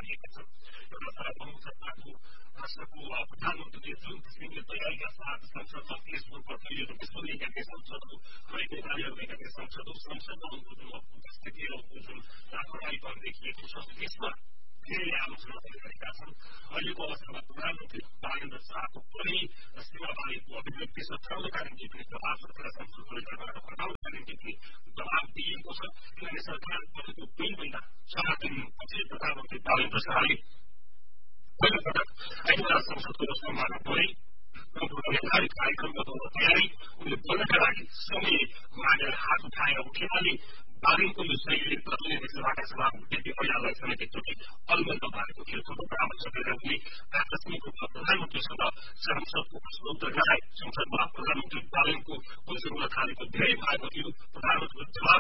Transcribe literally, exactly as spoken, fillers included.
गरिएका छन्। एउटा तर प्रमुख सत्ताको राष्ट्रको प्रधानमन्त्रीले जुन किसिमले तयारीका साथ संसदमा पेश हुनुपर्छ, यो त्यसो लिएका संसद हो, हरेक नेपालीहरू लिएका संसद हो, संसदमा उनको जुन उपस्थिति र उनको जुन लापरवाहीपन देखिएको छ त्यसमा धेरै आलोचना गरिरहेका छन्। अहिलेको अवस्थामा प्रधानमन्त्री बालेन्द्र शाहको पनि सीमाबारीको अभिव्यक्ति सच्याउनका निम्ति पनि दबाव सरकार संसद परिसरबाट हटाउनका निम्ति पनि दबाव दिइएको छ। किनभने सरकार परेको दुई महिना चार दिनपछि प्रधानमन्त्री बालेन्द्र शाहले पहिलोपटक आइतबार संसदको सम्मानमा परे निर्धारित कार्यक्रमको तयारी उनले बोल्नका लागि समय मागेर हात उठाएर उठेकाले बालिनको यो शैली प्रतिनिधि सभाका सभामुख केपी ऐयाललाई समेत एकचोटि अलमल्ल पारेको थियो। फोटो परामर्श गरेर उनले आकस्मिक रूपमा प्रधानमन्त्रीसँग संसदको प्रश्नोत्तर गराए। संसदमा प्रधानमन्त्री बालेनको उनसे हुन थालेको धेरै भएको थियो। प्रधानमन्त्रीको जवाब